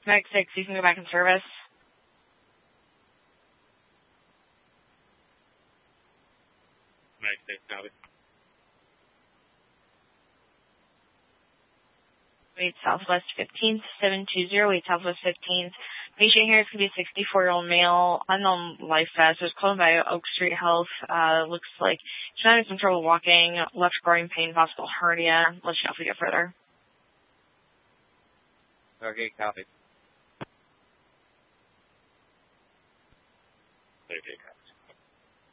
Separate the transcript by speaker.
Speaker 1: Mag 6, you can go back in service.
Speaker 2: Mag 6, copy.
Speaker 1: Wait Southwest 15th, 720, wait Southwest 15th. Patient here is going to be a 64-year-old male, unknown life vest. It was cloned by Oak Street Health. Looks like he's having some trouble walking, left growing pain, possible hernia. Let's know if we get further.
Speaker 2: Okay, copy. Okay, copy.